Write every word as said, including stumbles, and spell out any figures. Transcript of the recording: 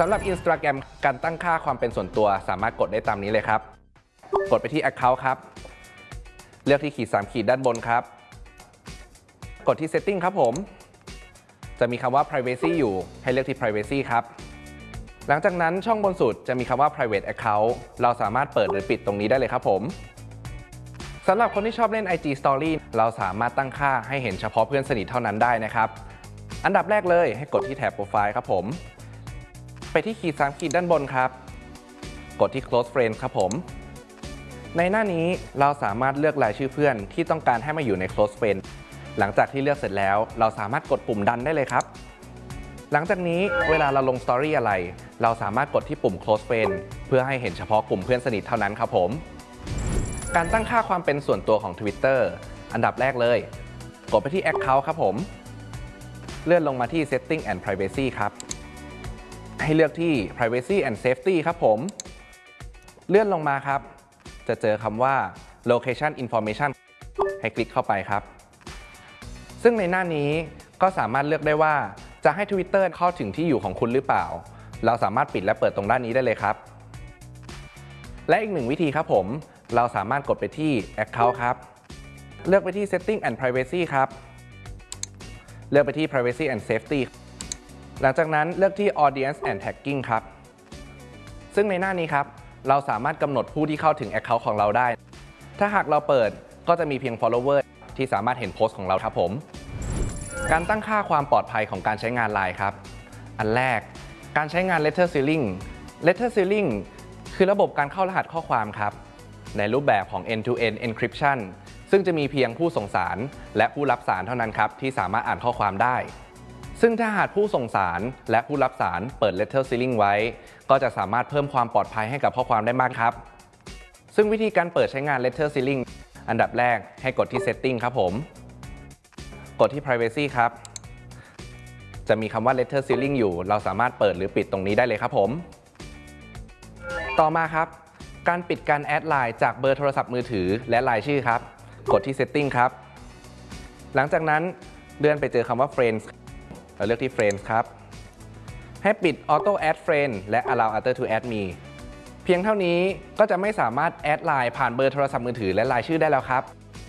สำหรับ Instagram การตั้งค่าความเป็นส่วนตัวสามารถกดได้ตามนี้เลยครับกดไปที่ Account ครับเลือกที่ขีดสามขีดด้านบนครับกดที่ Setting ครับผมจะมีคำว่า Privacy อยู่ให้เลือกที่ Privacy ครับหลังจากนั้นช่องบนสุดจะมีคำว่า Private Account เราสามารถเปิดหรือปิดตรงนี้ได้เลยครับผมสำหรับคนที่ชอบเล่น ไอ จี Story เราสามารถตั้งค่าให้เห็นเฉพาะเพื่อนสนิทเท่านั้นได้นะครับอันดับแรกเลยให้กดที่แถบโปรไฟล์ครับผมไปที่ขีดสามขีดด้านบนครับกดที่ Close Friends ครับผมในหน้านี้เราสามารถเลือกรายชื่อเพื่อนที่ต้องการให้มาอยู่ใน Close Friends หลังจากที่เลือกเสร็จแล้วเราสามารถกดปุ่มดันได้เลยครับหลังจากนี้เวลาเราลง Story อะไรเราสามารถกดที่ปุ่ม Close Friends เพื่อให้เห็นเฉพาะกลุ่มเพื่อนสนิทเท่านั้นครับผมการตั้งค่าความเป็นส่วนตัวของ Twitter อันดับแรกเลยกดไปที่ Account ครับผมเลื่อนลงมาที่ Setting and Privacy ครับให้เลือกที่ Privacy and Safety ครับผมเลื่อนลงมาครับจะเจอคำว่า Location Information ให้คลิกเข้าไปครับซึ่งในหน้านี้ก็สามารถเลือกได้ว่าจะให้ Twitter เข้าถึงที่อยู่ของคุณหรือเปล่าเราสามารถปิดและเปิดตรงด้านนี้ได้เลยครับและอีกหนึ่งวิธีครับผมเราสามารถกดไปที่ Account ครับเลือกไปที่ Setting and Privacy ครับเลือกไปที่ Privacy and Safety หลังจากนั้นเลือกที่ Audience and Tagging ครับซึ่งในหน้านี้ครับเราสามารถกำหนดผู้ที่เข้าถึง Account ของเราได้ถ้าหากเราเปิดก็จะมีเพียง follower ที่สามารถเห็นโพสต์ของเราครับผมการตั้งค่าความปลอดภัยของการใช้งาน ไลน์ ครับอันแรกการใช้งาน Letter Sealing Letter Sealing คือระบบการเข้ารหัสข้อความครับในรูปแบบของ end to end encryption ซึ่งจะมีเพียงผู้ส่งสารและผู้รับสารเท่านั้นครับที่สามารถอ่านข้อความได้ซึ่งถ้าหากผู้ส่งสารและผู้รับสารเปิด Letter Sealing ไว้ก็จะสามารถเพิ่มความปลอดภัยให้กับข้อความได้มากครับซึ่งวิธีการเปิดใช้งาน Letter Sealing อันดับแรกให้กดที่ Setting ครับผมกดที่ Privacy ครับจะมีคำว่า Letter Sealing อยู่เราสามารถเปิดหรือปิดตรงนี้ได้เลยครับผมต่อมาครับการปิดการแอดไลน์จากเบอร์โทรศัพท์มือถือและรายชื่อครับกดที่ Setting ครับหลังจากนั้นเลื่อนไปเจอคำว่า Friends เราเลือกที่ Friends ครับให้ปิด Auto Add Friend และ Allow Other to Add Me เพียงเท่านี้ก็จะไม่สามารถแอดไลน์ผ่านเบอร์โทรศัพท์มือถือและรายชื่อได้แล้วครับ